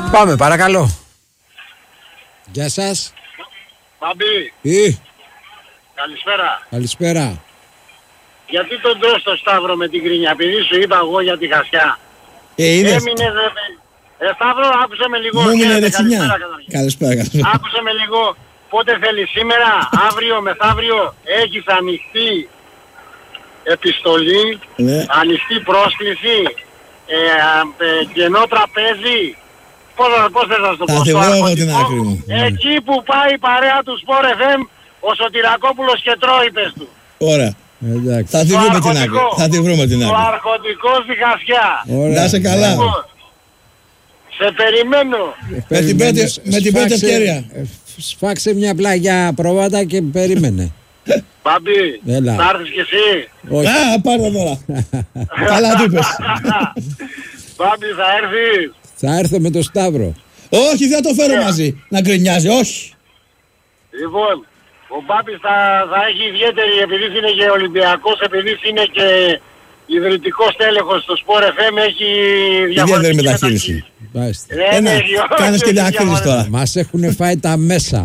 Πάμε, παρακαλώ. Γεια σας. Μπαμπή. Καλησπέρα. Καλησπέρα. Γιατί τον τρως το Σταύρο με την κρίνια? Επειδή σου είπα εγώ για τη Χασιά. Έμεινε Σταύρο, άκουσε με λίγο. Μου έμεινε ρετσινιά. Καλησπέρα. Άκουσε με λίγο. Πότε θέλεις, σήμερα, αύριο, μεθαύριο? Έχεις ανοιχτή επιστολή, ναι. Ανοιχτή πρόσκληση, κενό τραπέζι. Πώς θες να το πω? Θα τη βρω εγώ την άκρη μου. Εκεί που πάει η παρέα του Sport FM, ο Σωτηρακόπουλος και τρώει, πες του. Ωραία. Εντάξει. Θα τη βρούμε την άκρη. Θα τη βρούμε την άκρη. Το αρχοντικό στη Χασιά. Να είσαι καλά. Σε περιμένω. Με την πρώτη ευκαιρία. Σφάξε μια πλάγια προβάτα και περίμενε. Μπαμπή, θα έρθεις κι εσύ? Όχι. Α, πάρω τώρα. Καλά του είπες. Μπαμπή, θα έρθεις? Θα έρθω με το Σταύρο. Όχι, δεν το φέρω μαζί. Να γκρινιάζει, όχι. Λοιπόν, ο Μπάμπης θα έχει ιδιαίτερη, επειδή είναι και Ολυμπιακός, επειδή είναι και ιδρυτικός τέλεχος στο Sport FM, έχει ιδιαίτερη μεταχείριση. Κάνεις και διακρίσεις τώρα. Μας έχουν φάει τα μέσα.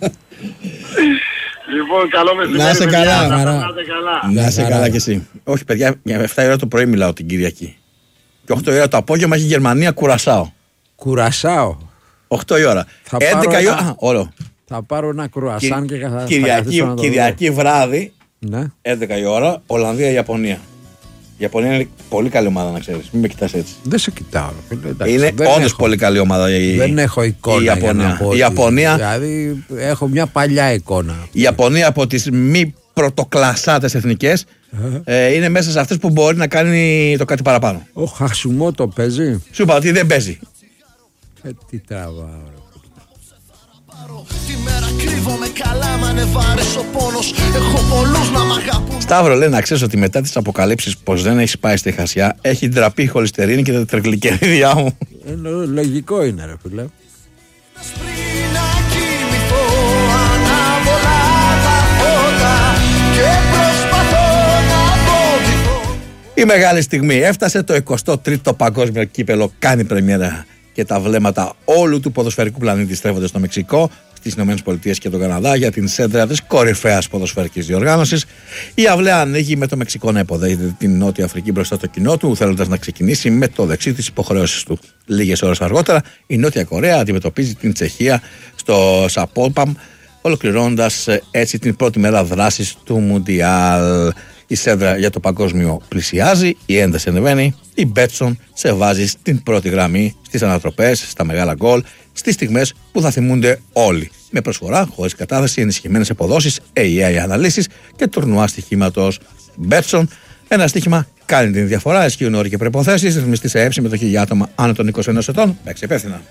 Λοιπόν, καλό μεσημέρι. Να είσαι καλά. Να είσαι καλά κι εσύ. Όχι, παιδιά, για 7 ώρα το πρωί μιλάω την Κυριακή. Και 8 ώρα το απόγευμα έχει Γερμανία Κουρασάο. Κουρασάο. 8 η ώρα. 11 η ώρα. Όλο. Θα πάρω ένα κρουασάν και θα Κυριακή βράδυ. Ναι. 11 η ώρα. Ολλανδία-Ιαπωνία. Η Ιαπωνία είναι πολύ καλή ομάδα, να ξέρεις. Μην με κοιτάς έτσι. Δεν σε κοιτάω. Είναι όντως πολύ καλή ομάδα. Δεν έχω εικόνα. Η Ιαπωνία. Η Ιαπωνία. Δηλαδή έχω μια παλιά εικόνα. Η Ιαπωνία από τις μη πρωτοκλασσάτες εθνικές είναι μέσα σε αυτές που μπορεί να κάνει το κάτι παραπάνω. Ο Χασουμότο παίζει. Σου είπα ότι δεν παίζει. Τι τραβάω. Σταύρο, λέει να ξέρεις ότι μετά τις αποκαλύψεις πως δεν έχεις πάει στη Χασιά, έχει ντραπεί η χολυστερίνη και τα τετραγλικερίδια μου. Λογικό είναι, ρε φίλε. Η μεγάλη στιγμή έφτασε, το 23ο Παγκόσμιο Κύπελλο κάνει πρεμιέρα και τα βλέμματα όλου του ποδοσφαιρικού πλανήτη στρέφονται στο Μεξικό, στις ΗΠΑ και τον Καναδά για την σέντρα της κορυφαίας ποδοσφαιρικής διοργάνωσης. Η αυλαία ανοίγει με το Μεξικό να υποδέχεται την Νότια Αφρική μπροστά στο κοινό του, θέλοντας να ξεκινήσει με το δεξί της υποχρεώσεις του. Λίγες ώρες αργότερα, η Νότια Κορέα αντιμετωπίζει την Τσεχία στο Σαπόλπαμ, ολοκληρώνοντας έτσι την πρώτη μέρα δράσης του Μουντιάλ. Η σέντρα για το παγκόσμιο πλησιάζει, η ένταση ανεβαίνει, η Μπέτσον σε βάζει στην πρώτη γραμμή, στις ανατροπές, στα μεγάλα γκολ, στις στιγμές που θα θυμούνται όλοι. Με προσφορά, χωρίς κατάθεση, ενισχυμένες αποδόσεις, AI αναλύσεις και τουρνουά στοιχήματος. Μπέτσον, ένα στοίχημα κάνει την διαφορά, ισχύουν όροι και προϋποθέσεις, ρυθμιστή σε έψη μετοχή για άτομα άνω των 21 ετών, παίξει υπεύθυνα.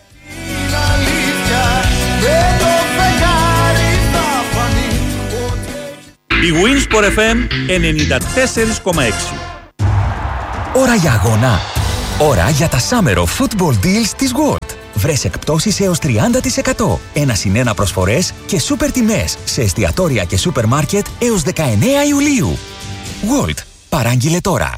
Η Winsport FM 94,6. Ώρα για αγώνα. Ώρα για τα Summer of Football Deals της World. Βρες εκπτώσεις έως 30%. 1+1 προσφορές και σούπερ τιμές σε εστιατόρια και σούπερ μάρκετ έως 19 Ιουλίου. World. Παράγγειλε τώρα.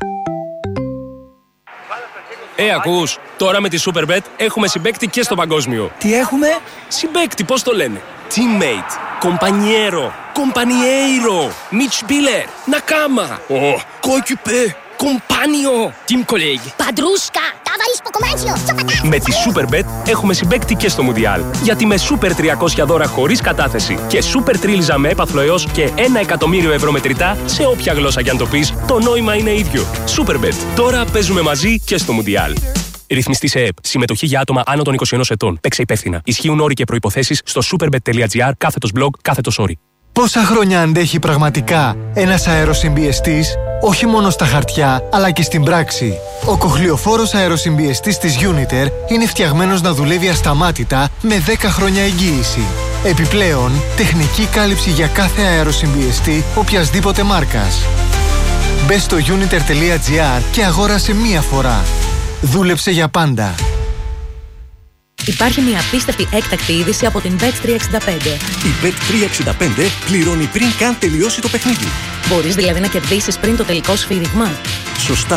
Ακούς, τώρα με τη Superbet έχουμε συμπαίκτη και στο παγκόσμιο. Τι έχουμε? Συμπαίκτη, πώς το λένε? Teammate, compañero, compañeiro, Mitspieler, Nakama, coéquipier, compagno, team colleague. Padrusca, dawaj spokojnie, co Με τη Superbet έχουμε συμπαίκτη και στο Μουντιάλ. Γιατί με Super 300 δώρα χωρίς κατάθεση και Super Τρίλιζα με έπαθλο έως και 1 εκατομμύριο ευρώ μετρητά, σε όποια γλώσσα κι αν το πεις, το νόημα είναι ίδιο. Superbet. Τώρα παίζουμε μαζί και στο Μουντιάλ. Ρυθμιστή σε ΕΠ. Συμμετοχή για άτομα άνω των 21 ετών. Παίξε υπεύθυνα. Ισχύουν όροι και προϋποθέσεις στο superbet.gr/blog/όροι. Πόσα χρόνια αντέχει πραγματικά ένας αεροσυμπιεστής, όχι μόνο στα χαρτιά, αλλά και στην πράξη. Ο κοχλιοφόρος αεροσυμπιεστής της Uniter είναι φτιαγμένος να δουλεύει ασταμάτητα με 10 χρόνια εγγύηση. Επιπλέον, τεχνική κάλυψη για κάθε αεροσυμπιεστή οποιασδήποτε μάρκας. Μπες στο uniter.gr και αγόρασε μία φορά. Δούλεψε για πάντα. Υπάρχει μια απίστευτη έκτακτη είδηση από την Bet365. Η Bet365 πληρώνει πριν καν τελειώσει το παιχνίδι. Μπορείς δηλαδή να κερδίσεις πριν το τελικό σφύριγμα. Σωστά.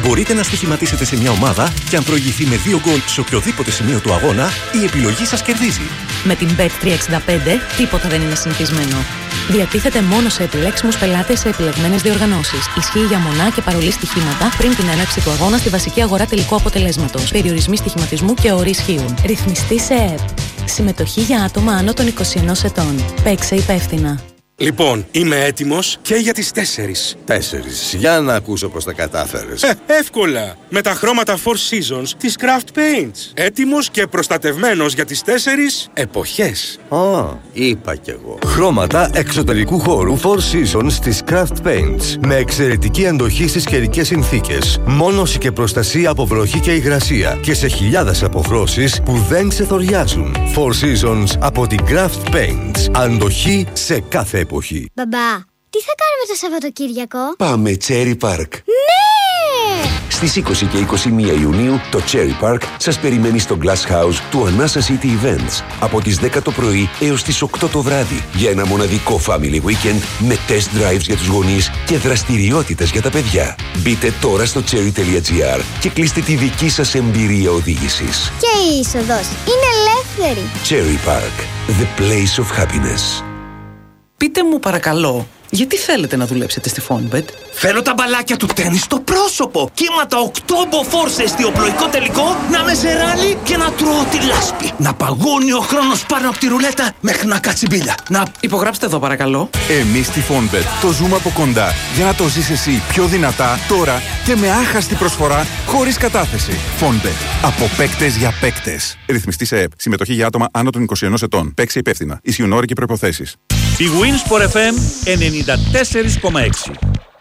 Μπορείτε να στοιχηματίσετε σε μια ομάδα και αν προηγηθεί με 2 γκολ σε οποιοδήποτε σημείο του αγώνα, η επιλογή σας κερδίζει. Με την Bet365 τίποτα δεν είναι συνηθισμένο. Διατίθεται μόνο σε επιλέξιμους πελάτες σε επιλεγμένες διοργανώσεις. Ισχύει για μονά και παρολί στοιχήματα πριν την έναρξη του αγώνα στη βασική αγορά τελικού αποτελέσματος. Περιορισμοί στοιχηματισμού και όροι ισχύουν. Ρυθμιστή σε ΕΕΠ. Συμμετοχή για άτομα άνω των 21 ετών. Παίξε υπεύθυνα. Λοιπόν, είμαι έτοιμος και για τις 4. 4. Για να ακούσω πώς τα κατάφερες. Εύκολα. Με τα χρώματα Four Seasons της Craft Paints. Έτοιμος και προστατευμένος για τις 4 εποχές. Είπα κι εγώ. Χρώματα εξωτερικού χώρου Four Seasons της Craft Paints. Με εξαιρετική αντοχή στις καιρικές συνθήκες. Μόνωση και προστασία από βροχή και υγρασία. Και σε χιλιάδες αποχρώσεις που δεν ξεθοριάζουν. Four Seasons από την Craft Paints. Αντοχή σε κάθε εποχή. Μπαμπά, τι θα κάνουμε το Σαββατοκύριακο? Πάμε Cherry Park. Ναι! Στις 20 και 21 Ιουνίου το Cherry Park σας περιμένει στο Glass House του Anasa City Events από τις 10 το πρωί έως τις 8 το βράδυ για ένα μοναδικό family weekend με test drives για τους γονείς και δραστηριότητες για τα παιδιά. Μπείτε τώρα στο cherry.gr και κλείστε τη δική σας εμπειρία οδήγησης. Και η είσοδος είναι ελεύθερη. Cherry Park, the place of happiness. Πείτε μου παρακαλώ, γιατί θέλετε να δουλέψετε στη Fonbet? Θέλω τα μπαλάκια του τένις στο πρόσωπο. Κύματα 8 μποφόρ σε εστιοπλοϊκό τελικό, να με σε ράλι και να τρώω τη λάσπη. Να παγώνει ο χρόνος πάνω από τη ρουλέτα μέχρι να κάτσει μπίλια. Να υπογράψτε εδώ παρακαλώ. Εμείς στη Fonbet το ζούμε από κοντά για να το ζεις εσύ πιο δυνατά τώρα και με άχαστη προσφορά χωρίς κατάθεση. Fonbet. Από παίκτες για παίκτες. Ρυθμιστή σε ΕΕΠ. Συμμετοχή για άτομα άνω των 21 ετών. Παίξε υπεύθυνα. Ισχύουν όροι και προϋποθέσεις. Η Winsport FM 94,6.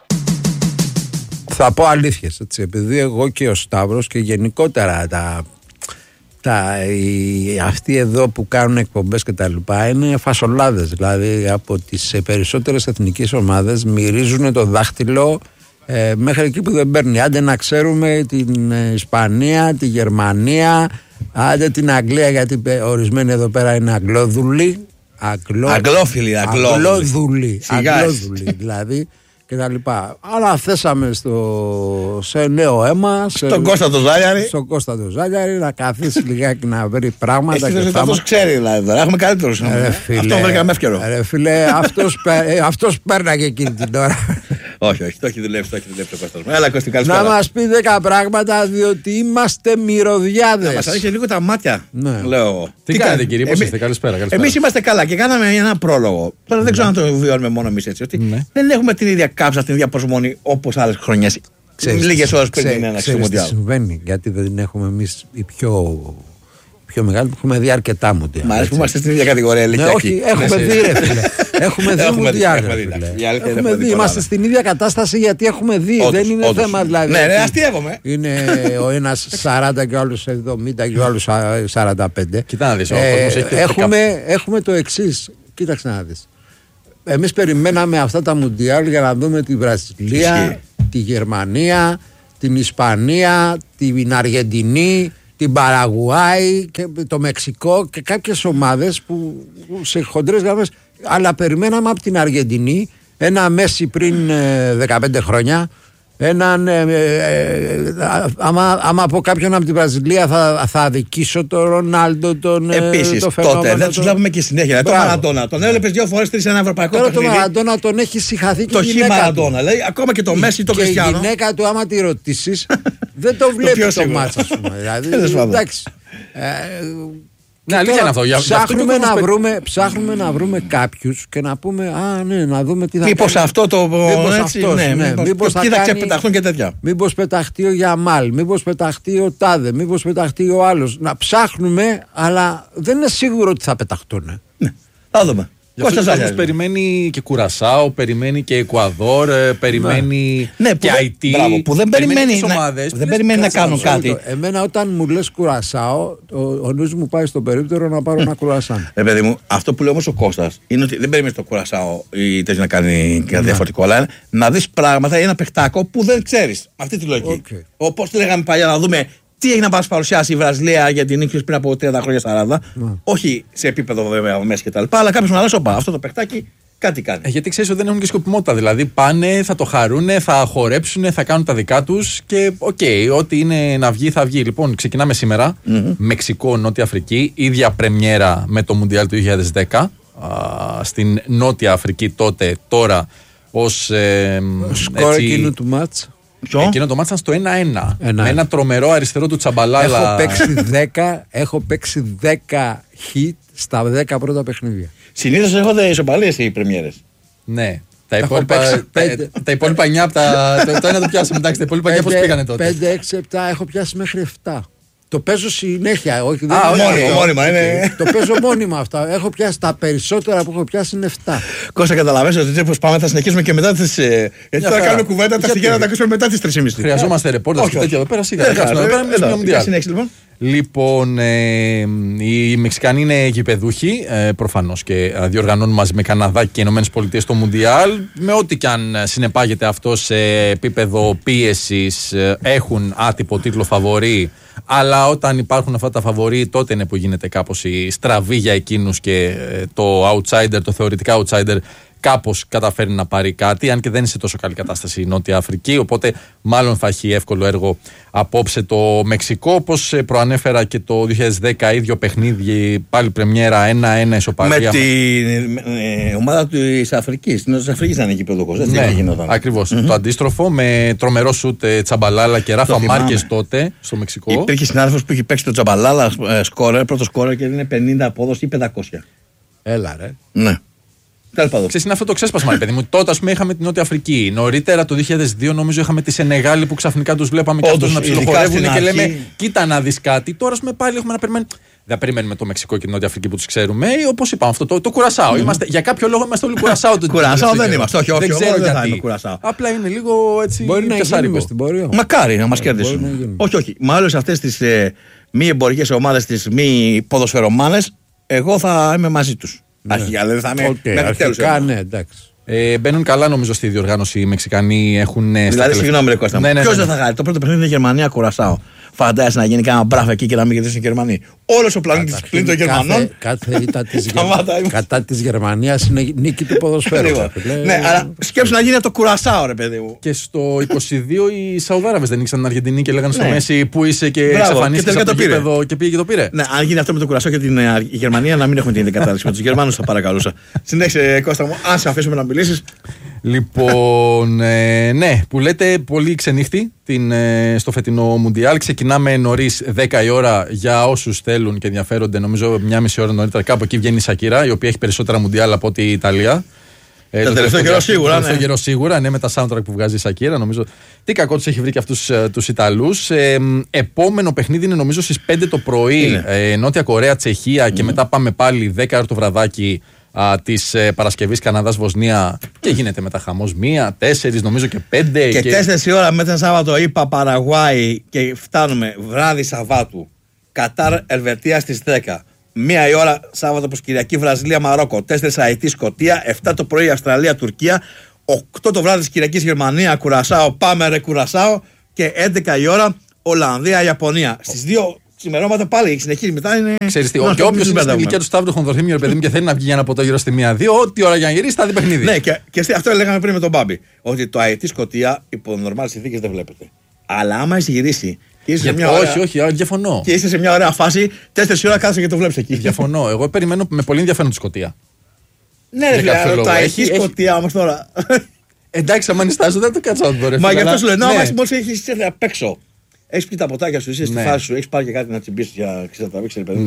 Θα πω αλήθειες, έτσι, επειδή εγώ και ο Σταύρος και γενικότερα αυτοί εδώ που κάνουν εκπομπές και τα λοιπά είναι φασολάδες, δηλαδή από τις περισσότερες εθνικές ομάδες μυρίζουν το δάχτυλο μέχρι εκεί που δεν παίρνει. Άντε να ξέρουμε την Ισπανία, τη Γερμανία, άντε την Αγγλία, γιατί ορισμένοι εδώ πέρα είναι αγγλόδουλοι. Αγγλόφιλοι, αγγλόδουλοι δηλαδή και τα λοιπά. Αλλά θέσαμε σε νέο αίμα στον Κώστα το Ζάλιαρη να καθίσει λιγάκι να βρει πράγματα. Αυτός ξέρει δηλαδή τώρα, έχουμε καλύτερους. Αυτό βρήκαμε εύκαιρο. Ρε φίλε, αυτός πέρναγε εκείνη την ώρα. Όχι, το έχει δουλέψει ο Κώστας μου. Έλα Κώστη, καλησπέρα. Να μας πει 10 πράγματα, διότι είμαστε μυρωδιάδες. Να μας ανοίξει λίγο τα μάτια, λέω. Τι κάνετε κύριε, πώς είστε, καλησπέρα. Εμείς είμαστε καλά και κάναμε ένα πρόλογο. Τώρα δεν ξέρω αν το βιώνουμε μόνο εμείς έτσι, ότι δεν έχουμε την ίδια κάψα, την ίδια προσμονή όπως άλλες χρονιές. Λίγες ώρες πριν την έναρξη του Μουντιάλ. Συμβαίνει, γιατί δεν έχουμε εμείς οι πιο μεγάλοι που έχουμε δει αρκετά Μουντιάλ. Μα αρέσει που είμαστε στην ίδια κατηγορία ηλικιακή. Όχι, έχουμε δει ρε φίλε. Έχουμε δει Μουντιάλ. Έχουμε δει, είμαστε στην ίδια κατάσταση γιατί έχουμε δει. Δεν είναι θέμα δηλαδή. Ναι, αστείευομαι. Είναι ο ένας 40 και ο άλλος 70 και ο άλλος 45. Κοιτά να δεις, έχουμε το εξής. Κοίταξε να δεις. Εμείς περιμέναμε αυτά τα Μουντιάλ για να δούμε τη Βραζιλία, τη Γερμανία, την Ισπανία, την Αργεντινή, την Παραγουάη και το Μεξικό και κάποιες ομάδες που σε χοντρές γραμμές, αλλά περιμέναμε από την Αργεντινή ένα Μέση πριν 15 χρόνια, έναν άμα από κάποιον από την Βραζιλία θα αδικήσω τον Ρονάλντο, τον επίσης τότε δεν τους βλέπουμε και συνέχεια. Το Μαραντόνα τον έβλεπες 2 φορές 3 σε ένα ευρωπαϊκό παιχνίδι. Τώρα το Μαραντόνα τον έχει συγχαθεί και το χι Μαραντόνα, λέει, ακόμα και το Μέση, το Κριστιάνο. Και η γυναίκα του άμα τη ρωτήσεις δεν το βλέπει το μάτς, ας πούμε. Δηλαδή εντάξει. Ναι, αλήθεια είναι αυτό. Ψάχνουμε να βρούμε κάποιους και να πούμε να δούμε τι θα κάνει. Μήπως αυτό το. Μήπως θα πεταχτούν και τέτοια. Μήπως πεταχτεί ο Γιαμάλ, μήπως πεταχτεί ο Τάδε, μήπως πεταχτεί ο άλλος. Να ψάχνουμε, αλλά δεν είναι σίγουρο ότι θα πεταχτούν. Ναι, θα δούμε. Κώστας περιμένει και Κουρασάο, περιμένει και Εκουαδόρ, περιμένει και Αϊτή. Που δεν περιμένει να κάνουν κάτι. Εμένα όταν μου λες Κουρασάο, ο νους μου πάει στο περίπτερο να πάρω ένα κουρασάν. Παιδί μου, αυτό που λέει όμως ο Κώστας είναι ότι δεν περιμένει το Κουρασάο ή τέτοιο να κάνει κάτι διαφορετικό, αλλά να δεις πράγματα ή ένα παιχτάκο που δεν ξέρεις. Αυτή τη λογική. Όπως λέγαμε παλιά, να δούμε τι έχει να μας παρουσιάσει η Βραζιλία για την νίκη πριν από 30 χρόνια 40. Όχι σε επίπεδο βέβαια Μέση και τα λοιπά, αλλά κάποιος να λέει: όπα, αυτό το παιχτάκι Κάτι κάνει. Γιατί ξέρεις ότι δεν έχουν και σκοπιμότητα. Δηλαδή πάνε, θα το χαρούνε, θα χορέψουν, θα κάνουν τα δικά τους και ό,τι είναι να βγει θα βγει. Λοιπόν, ξεκινάμε σήμερα. Μεξικό, Νότια Αφρική. Ίδια πρεμιέρα με το Μουντιάλ του 2010. Στην Νότια Αφρική τότε, τώρα ως σκορ εκείνου του μάτς. Εκείνο το μάτς ήταν στο 1-1. Με ένα τρομερό αριστερό του Τσαμπαλάλα. Έχω παίξει 10 hit στα 10 πρώτα παιχνίδια. Συνήθως έχονται ισοπαλίες οι πρεμιέρες. Ναι. Τα υπόλοιπα 9 από το ένα το πιάσαμε. Εντάξει, τα υπόλοιπα 9 πώς πήγανε τότε. 5, 6, 7, έχω πιάσει μέχρι 7. Το παίζω συνέχεια. Όχι, μόνιμα είναι. Το παίζω μόνιμα αυτά. Έχω πιάσει τα περισσότερα που έχω πιάσει είναι 7. Κώστα, καταλαβαίνεις ότι έτσι όπως πάμε θα συνεχίσουμε και μετά τις. Γιατί τώρα κάνουμε κουβέντα, τα στοιχεία να τα ακούσουμε μετά τις 3.30. Χρειαζόμαστε ρεπόρτας και τέτοια εδώ πέρα. Λοιπόν, οι Μεξικανοί είναι γηπεδούχοι, προφανώς και διοργανώνουν μαζί με Καναδά και Ηνωμένες Πολιτείες το Μουντιάλ. Με ό,τι και αν συνεπάγεται αυτό σε επίπεδο πίεσης, έχουν άτυπο τίτλο φαβορί. Αλλά όταν υπάρχουν αυτά τα φαβορί, τότε είναι που γίνεται κάπως η στραβή για εκείνους και το outsider, το θεωρητικά outsider, κάπως καταφέρει να πάρει κάτι, αν και δεν είναι σε τόσο καλή κατάσταση η Νότια Αφρική. Οπότε, μάλλον θα έχει εύκολο έργο απόψε το Μεξικό. Όπως προανέφερα και το 2010, ίδιο παιχνίδι, πάλι πρεμιέρα 1-1 ισοπαλία. Με την ομάδα της Αφρικής. Την Νότια Αφρικής ήταν εκεί πρωτοκός. Ναι, ακριβώς. Το αντίστροφο με τρομερό σουτ Τσαμπαλάλα και Ράφα Μάρκες τότε στο Μεξικό. Υπήρχε συνάδελφος που είχε παίξει το Τσαμπαλάλα πρώτο σκόρερ και είναι 50 απόδοση ή 500. Έλα ρε. Ναι. Ξέρεις, είναι αυτό το ξέσπασμα, παιδί μου. Τότε, ας πούμε, είχαμε την Νότια Αφρική. Νωρίτερα, το 2002, νομίζω, είχαμε τη Σενεγάλη που ξαφνικά τους βλέπαμε και αυτούς να ψιλοχορεύουν και λέμε, κοίτα να δεις κάτι. Τώρα, ας πούμε, πάλι έχουμε να περιμένουμε. Δεν περιμένουμε το Μεξικό και την Νότια Αφρική που τους ξέρουμε. Όπως είπαμε, αυτό το Κουρασάο. Για κάποιο λόγο είμαστε όλοι Κουρασάο. Κουρασάο δεν είμαστε. Όχι, δεν ξέρω γιατί. Απλά είναι λίγο έτσι. Μπορεί να γίνουμε στην πορεία. Μακάρι να μας κερδίσουν. Όχι. Με όλες αυτές τις μη εμπορικές ομάδες, τις μη ποδοσφαιρομάδες, εγώ θα είμαι μαζί τους. Αρχικά, δηλαδή θα είναι αρχικά, ναι, εντάξει. Μπαίνουν καλά νομίζω στη διοργάνωση οι Μεξικανοί. Έχουν δηλαδή, συγγνώμη, ρε Κώστα. Ποιος δεν θα χάσει? Το πρώτο παιχνίδι είναι Γερμανία-Κουρασάο. Φαντάζεσαι να γίνει κανένα μπράφο εκεί και να μην κερδίσουν οι Γερμανοί. Όλος ο πλανήτης πλην των Γερμανών. Κάθε ήττα κατά της Γερμανίας είναι νίκη του ποδοσφαίρου. Ναι, αλλά σκέψου να γίνει από το Κουρασάο, ρε παιδί μου. Και στο 22 οι Σαουδάραβες δεν ήξεραν την Αργεντινή και λέγανε στο Μέση που είσαι και εξαφανίστηκε από το γήπεδο και πήγε και το πήρε. Ναι, αν γίνει αυτό με το Κουρασάο και την Γερμανία, να μην έχουμε την κατάσταση με τους Γερμανούς, θα παρακαλούσα. Συνέχισε, Κώστα μου, αν σε αφήσουμε να μιλήσεις. Λοιπόν, ναι, που λέτε πολύ ξενύχτη στο φετινό Μουντιάλ. Ξεκινάμε νωρίς 10 η ώρα για όσους θέλουν και ενδιαφέρονται. Νομίζω μια μισή ώρα νωρίτερα. Κάπου εκεί βγαίνει η Σακύρα, η οποία έχει περισσότερα Μουντιάλ από ότι η Ιταλία. Το τελευταίο καιρό σίγουρα. Το τελευταίο καιρό σίγουρα, ναι, με τα soundtrack που βγάζει η Σακύρα. Νομίζω. Τι κακό τους έχει βρει και αυτούς τους Ιταλούς. Επόμενο παιχνίδι είναι νομίζω στις 5 το πρωί. Νότια Κορέα, Τσεχία και μετά πάμε πάλι 10 το βραδάκι. Της Παρασκευής Καναδάς-Βοσνία και γίνεται μετά χαμός 1, 4, νομίζω και 5. Και 4 η ώρα μετά Σάββατο είπα Παραγουάη και φτάνουμε βράδυ Σαββάτου. Κατάρ Ελβετία στις 10. 1 η ώρα Σάββατο προς Κυριακή Βραζιλία-Μαρόκο. 4 Αϊτή Σκωτία. 7 το πρωί Αυστραλία-Τουρκία. 8 το βράδυ της Κυριακής Γερμανία Κουρασάο. Πάμε ρε Κουρασάο. Και 11 η ώρα Ολλανδία-Ιαπωνία. Στις 2 ξημερώματα πάλι συνεχίζει μετά είναι. Ξέρεις τι, και όποιος είναι στην ηλικία του Σταύρου Χονδροθύμιο, παιδί μου, και θέλει να βγει για ένα ποτό γύρω στη 1-2, ό,τι ώρα για να γυρίσει θα δει παιχνίδι. Ναι, και αυτό λέγαμε πριν με τον Μπάμπη. Ότι το Αϊτή Σκωτία υπό νορμάλες συνθήκες δεν βλέπετε. Αλλά άμα έχει γυρίσει. Όχι, διαφωνώ. Και είστε σε μια ωραία φάση, 4 ώρα κάθεσαι και το βλέπεις εκεί. Διαφωνώ. Εγώ περιμένω με πολύ ενδιαφέρον τη Σκωτία. Ναι, ρε, το Αϊτή Σκωτία όμως τώρα. Εντάξει, αν νιστάζω δεν το κάτσω να το. Μα γι' αυτό σου λέω, μόλις έχεις έρθει απ' έξω. Έχεις πει τα ποτάκια σου, είσαι στη φάση σου, έχεις πάρει και κάτι να τσιμπήσεις για να τραβήξεις, παιδί,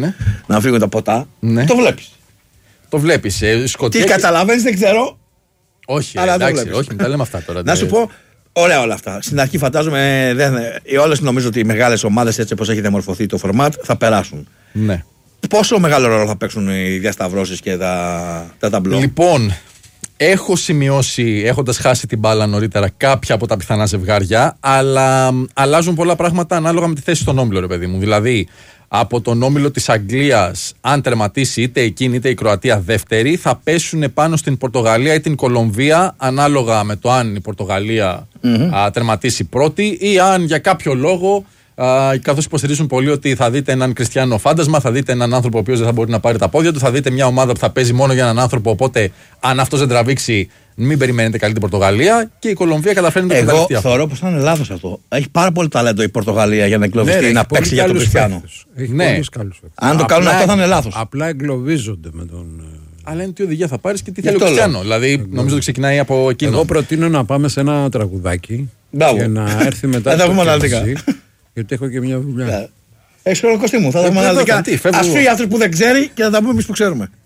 να φύγουν τα ποτά. Ναι. Το βλέπεις. Το βλέπεις. Τι καταλαβαίνεις, δεν ξέρω. Όχι, εντάξει, όχι, τα λέμε αυτά τώρα. Να σου πω, ωραία όλα αυτά. Στην αρχή φαντάζομαι, όλες νομίζω ότι οι μεγάλες ομάδες, έτσι όπως έχει διαμορφωθεί το φορμάτ, θα περάσουν. Ναι. Πόσο μεγάλο ρόλο θα παίξουν οι διασταυρώσεις και τα ταμπλό? Λοιπόν, έχω σημειώσει, έχοντας χάσει την μπάλα νωρίτερα, κάποια από τα πιθανά ζευγάρια, αλλά αλλάζουν πολλά πράγματα ανάλογα με τη θέση στον όμιλο, ρε παιδί μου. Δηλαδή, από τον όμιλο της Αγγλίας, αν τερματίσει είτε εκείνη είτε η Κροατία δεύτερη, θα πέσουν πάνω στην Πορτογαλία ή την Κολομβία, ανάλογα με το αν η Πορτογαλία τερματίσει πρώτη ή αν για κάποιο λόγο Καθώς υποστηρίζουν πολύ ότι θα δείτε έναν Κριστιάνο φάντασμα, θα δείτε έναν άνθρωπο ο οποίος δεν θα μπορεί να πάρει τα πόδια του, θα δείτε μια ομάδα που θα παίζει μόνο για έναν άνθρωπο. Οπότε, αν αυτός δεν τραβήξει, μην περιμένετε καλή την Πορτογαλία. Και η Κολομβία καταφέρνει να το καταληφθεί αυτό. Εγώ θεωρώ πως θα είναι λάθος αυτό. Έχει πάρα πολύ ταλέντο η Πορτογαλία για να εγκλωβιστεί, να παίξει για τον Κριστιάνο. Αν το κάνουν αυτό θα είναι λάθος. Απλά εγκλωβίζονται με τον. Αλλά είναι τι οδηγία θα πάρεις και τι θέλει ο Κριστιάνο. Δηλαδή, νομίζω ότι ξεκινάει από εκείνο. Εγώ προτείνω να πάμε σε ένα τραγουδάκι και να έρθει μετά. Θα δούμε αναλυτικά. Γιατί έχω και μια δουλειά. Έχεις χρόνο, Κωστή μου, θα δούμε αναλυτικά. Ας φύγει αυτός που δεν ξέρει και θα τα πούμε εμείς που ξέρουμε.